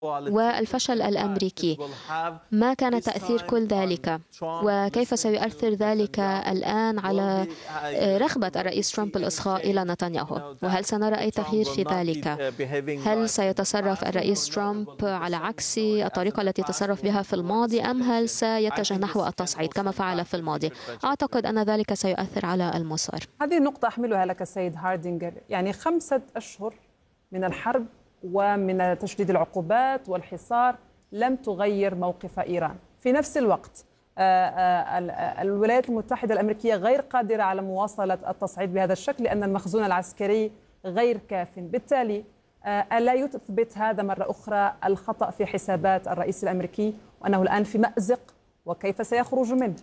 والفشل الأمريكي. ما كان تأثير كل ذلك؟ وكيف سيؤثر ذلك الآن على رغبة الرئيس ترامب الإصغاء إلى نتنياهو؟ وهل سنرى أي تغيير في ذلك؟ هل سيتصرف الرئيس ترامب على عكس الطريقة التي تصرف بها في الماضي، أم هل سيتجه نحو التصعيد كما فعل في الماضي؟ أعتقد أن ذلك سيؤثر على المسار. هذه النقطة أحملها لك السيد هاردينجر، يعني 5 أشهر من الحرب ومن تشديد العقوبات والحصار لم تغير موقف إيران. في نفس الوقت الولايات المتحدة الأمريكية غير قادرة على مواصلة التصعيد بهذا الشكل لأن المخزون العسكري غير كاف. بالتالي ألا يثبت هذا مرة أخرى الخطأ في حسابات الرئيس الأمريكي وأنه الآن في مأزق وكيف سيخرج منه؟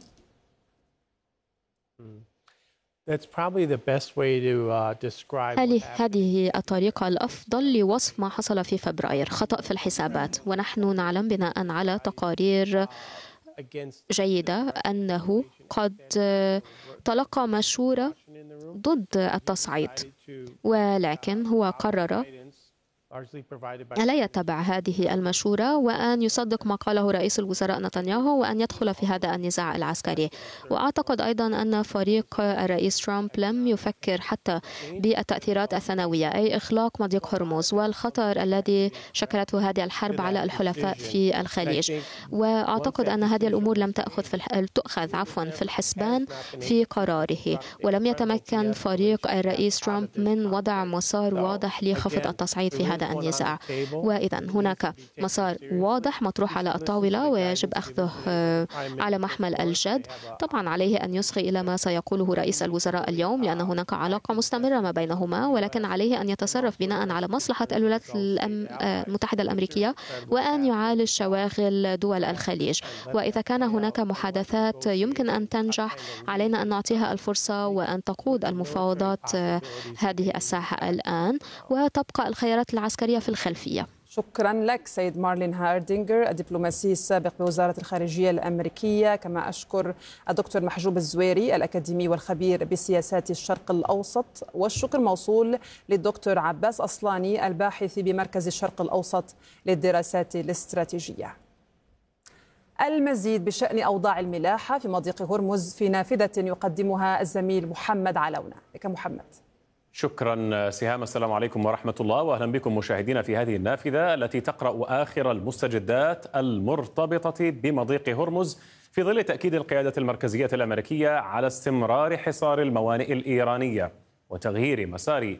هذه الطريقة الأفضل لوصف ما حصل في فبراير، خطأ في الحسابات. ونحن نعلم بناء على تقارير جيدة أنه قد تلقى مشورة ضد التصعيد، ولكن هو قرر ألا يتبع هذه المشورة وأن يصدق ما قاله رئيس الوزراء نتنياهو وأن يدخل في هذا النزاع العسكري. وأعتقد أيضا أن فريق الرئيس ترامب لم يفكر حتى بالتأثيرات الثانوية، أي إخلاق مضيق هرمز والخطر الذي شكلته هذه الحرب على الحلفاء في الخليج. وأعتقد أن هذه الأمور لم تؤخذ في الحسبان في قراره، ولم يتمكن فريق الرئيس ترامب من وضع مسار واضح لخفض التصعيد في هذا النزاع. وإذا هناك مسار واضح مطروح على الطاولة ويجب أخذه على محمل الجد. طبعا عليه أن يصغي إلى ما سيقوله رئيس الوزراء اليوم لأن هناك علاقة مستمرة ما بينهما، ولكن عليه أن يتصرف بناء على مصلحة الولايات المتحدة الأمريكية وأن يعالج شواغل دول الخليج. وإذا كان هناك محادثات يمكن أن تنجح علينا أن نعطيها الفرصة وأن تقود المفاوضات هذه الساحة الآن، وتبقى الخيارات العسكرية في الخلفية. شكرا لك سيد مارلين هاردينجر الدبلوماسي السابق بوزارة الخارجية الأمريكية. كما أشكر الدكتور محجوب الزويري الأكاديمي والخبير بسياسات الشرق الأوسط، والشكر موصول للدكتور عباس أصلاني الباحث بمركز الشرق الأوسط للدراسات الاستراتيجية. المزيد بشأن أوضاع الملاحة في مضيق هرمز في نافذة يقدمها الزميل محمد علونة. لك محمد. شكرا سهام. السلام عليكم ورحمة الله، وأهلا بكم مشاهدينا في هذه النافذة التي تقرأ آخر المستجدات المرتبطة بمضيق هرمز في ظل تأكيد القيادة المركزية الأمريكية على استمرار حصار الموانئ الإيرانية وتغيير مسار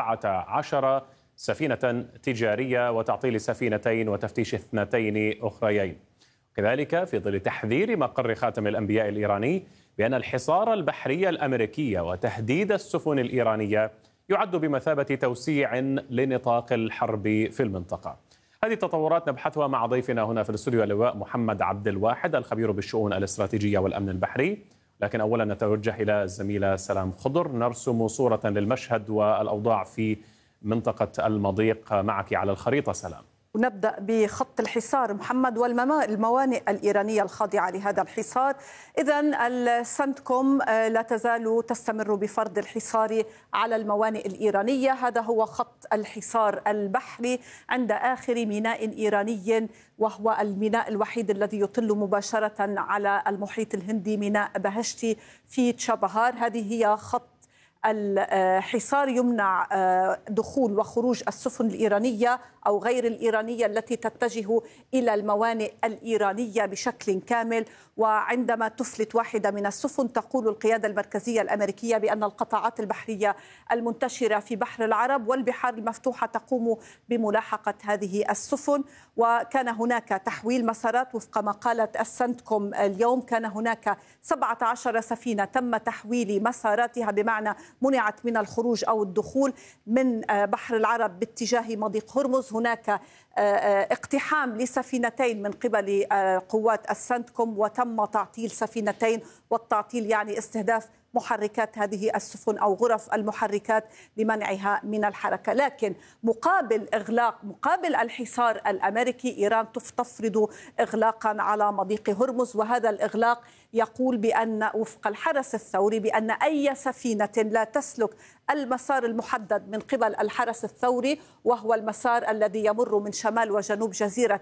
17 سفينة تجارية وتعطيل سفينتين وتفتيش 2 أخريين. كذلك في ظل تحذير مقر خاتم الأنبياء الإيراني بأن الحصار البحري الأمريكي وتهديد السفن الإيرانية يعد بمثابة توسيع لنطاق الحرب في المنطقة. هذه التطورات نبحثها مع ضيفنا هنا في الاستوديو اللواء محمد عبد الواحد الخبير بالشؤون الاستراتيجية والأمن البحري. لكن أولا نتوجه إلى الزميلة سلام خضر نرسم صورة للمشهد والأوضاع في منطقة المضيق معك على الخريطة. سلام. ونبدأ بخط الحصار محمد والموانئ الإيرانية الخاضعة لهذا الحصار. إذن السنتكوم لا تزال تستمر بفرض الحصار على الموانئ الإيرانية. هذا هو خط الحصار البحري عند آخر ميناء إيراني، وهو الميناء الوحيد الذي يطل مباشرة على المحيط الهندي، ميناء بهشتي في تشابهار. هذه هي خط الحصار يمنع دخول وخروج السفن الإيرانية أو غير الإيرانية التي تتجه إلى الموانئ الإيرانية بشكل كامل. وعندما تفلت واحدة من السفن تقول القيادة المركزية الأمريكية بأن القطاعات البحرية المنتشرة في بحر العرب والبحار المفتوحة تقوم بملاحقة هذه السفن. وكان هناك تحويل مسارات وفق ما قالت السنتكوم اليوم. كان هناك 17 سفينة تم تحويل مساراتها، بمعنى منعت من الخروج أو الدخول من بحر العرب باتجاه مضيق هرمز. هناك اقتحام لسفينتين من قبل قوات السنتكوم وتم تعطيل سفينتين، والتعطيل يعني استهداف محركات هذه السفن أو غرف المحركات لمنعها من الحركة. لكن مقابل الحصار الأمريكي إيران تفرض إغلاقا على مضيق هرمز، وهذا الإغلاق يقول بأن وفق الحرس الثوري بأن أي سفينة لا تسلك المسار المحدد من قبل الحرس الثوري، وهو المسار الذي يمر من شمال وجنوب جزيرة